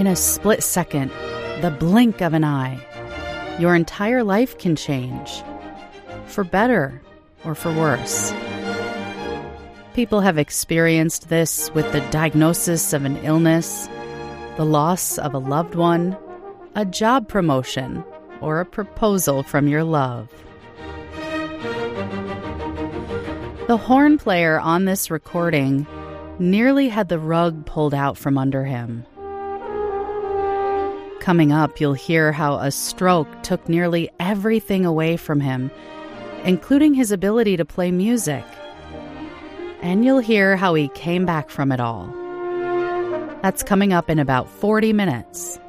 In a split second, the blink of an eye, your entire life can change, for better or for worse. People have experienced this with the diagnosis of an illness, the loss of a loved one, a job promotion, or a proposal from your love. The horn player on this recording nearly had the rug pulled out from under him. Coming up, you'll hear how a stroke took nearly everything away from him, including his ability to play music. And you'll hear how he came back from it all. That's coming up in about 40 minutes.